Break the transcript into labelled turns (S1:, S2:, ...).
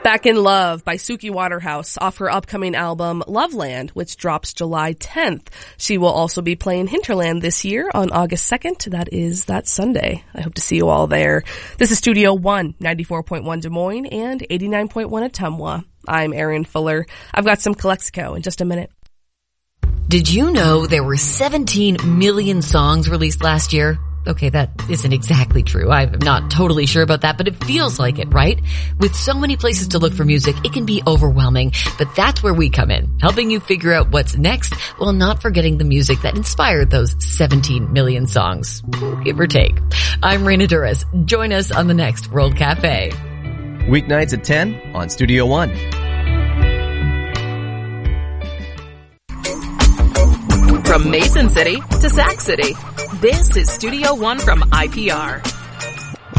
S1: Back in Love by Suki Waterhouse off her upcoming album Loveland, which drops July 10th. She will also be playing Hinterland this year on August 2nd. That Sunday. I hope to see you all there. This is Studio One, 94.1 Des Moines and 89.1 Ottumwa. I'm Erin Fuller. I've got some Calexico in just a minute.
S2: Did you know there were 17 million songs released last year? Okay, that isn't exactly true. I'm not totally sure about that, but it feels like it, right? With so many places to look for music, it can be overwhelming. But that's where we come in, helping you figure out what's next while not forgetting the music that inspired those 17 million songs, give or take. I'm Raina Duras. Join us on the next World Cafe.
S3: Weeknights at 10 on Studio One.
S4: From Mason City to Sac City, this is Studio One from IPR.